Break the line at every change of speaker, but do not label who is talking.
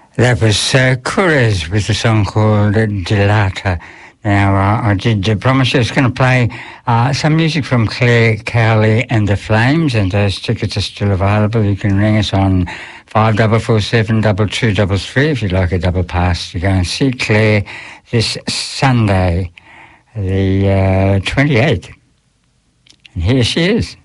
That was Kurez with a song called Gelata. Now, I did promise you I was going to play some music from Claire Cowley and the Flames, and those tickets are still available. You can ring us on 5447 2233 if you'd like a double pass to go and see Claire this Sunday, the 28th. And here she is.